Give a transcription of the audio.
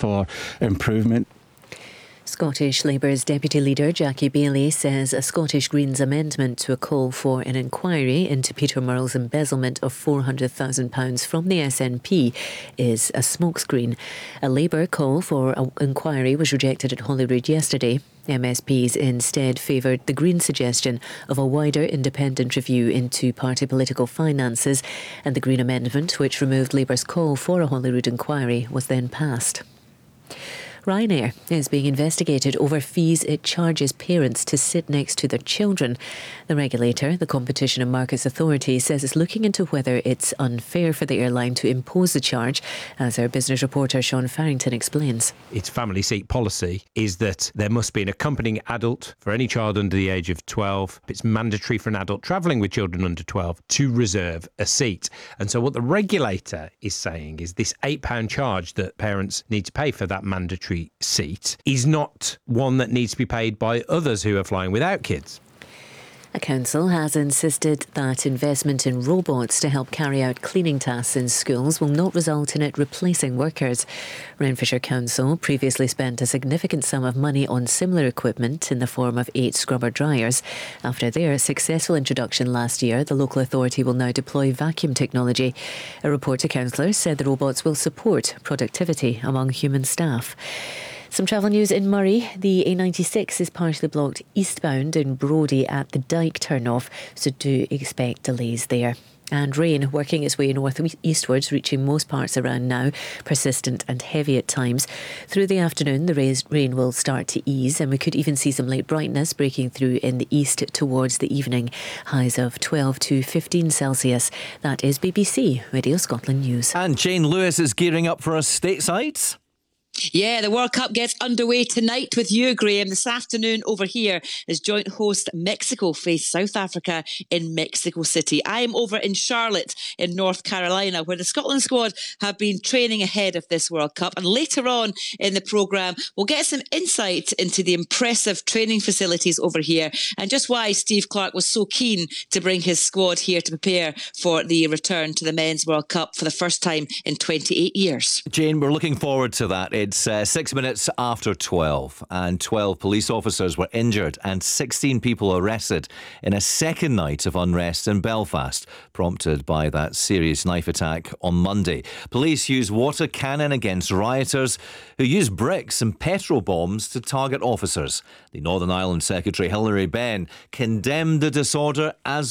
for improvement. Scottish Labour's Deputy Leader Jackie Baillie says a Scottish Greens amendment to a call for an inquiry into Peter Murrell's embezzlement of £400,000 from the SNP is a smokescreen. A Labour call for an inquiry was rejected at Holyrood yesterday. MSPs instead favoured the Green suggestion of a wider independent review into party political finances, and the Green amendment, which removed Labour's call for a Holyrood inquiry, was then passed. Ryanair is being investigated over fees it charges parents to sit next to their children. The regulator, the Competition and Markets Authority, says it's looking into whether it's unfair for the airline to impose the charge, as our business reporter Sean Farrington explains. Its family seat policy is that there must be an accompanying adult for any child under the age of 12. It's mandatory for an adult travelling with children under 12 to reserve a seat. And so what the regulator is saying is this £8 charge that parents need to pay for that mandatory seat is not one that needs to be paid by others who are flying without kids. A council has insisted that investment in robots to help carry out cleaning tasks in schools will not result in it replacing workers. Renfrewshire Council previously spent a significant sum of money on similar equipment in the form of 8 scrubber dryers. After their successful introduction last year, the local authority will now deploy vacuum technology. A report to councillors said the robots will support productivity among human staff. Some travel news in Murray. The A96 is partially blocked eastbound in Brodie at the Dyke turnoff, so do expect delays there. And rain working its way north-eastwards, reaching most parts around now, persistent and heavy at times. Through the afternoon, the rain will start to ease, and we could even see some late brightness breaking through in the east towards the evening. Highs of 12 to 15 Celsius. That is BBC Radio Scotland News. And Jane Lewis is gearing up for us stateside. Yeah, the World Cup gets underway tonight with you, Graham. This afternoon over here as joint host Mexico face South Africa in Mexico City. I am over in Charlotte in North Carolina, where the Scotland squad have been training ahead of this World Cup. And later on in the programme, we'll get some insight into the impressive training facilities over here and just why Steve Clarke was so keen to bring his squad here to prepare for the return to the Men's World Cup for the first time in 28 years. Jane, we're looking forward to that. It's 6 minutes after 12 and 12 police officers were injured and 16 people arrested in a second night of unrest in Belfast, prompted by that serious knife attack on Monday. Police used water cannon against rioters who used bricks and petrol bombs to target officers. The Northern Ireland Secretary Hilary Benn condemned the disorder as